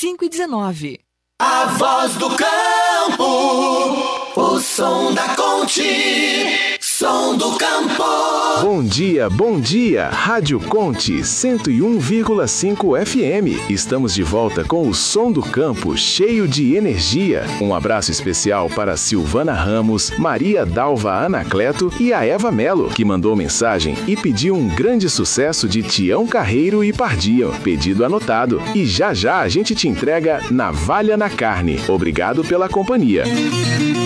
3519. A voz do campo, o som da Conte, som do campo. Bom dia, Rádio Conte 101,5 FM. Estamos de volta com o som do campo, cheio de energia. Um abraço especial para Silvana Ramos, Maria Dalva Anacleto e a Eva Melo, que mandou mensagem e pediu um grande sucesso de Tião Carreiro e Pardinho. Pedido anotado. E já a gente te entrega Navalha na Carne. Obrigado pela companhia.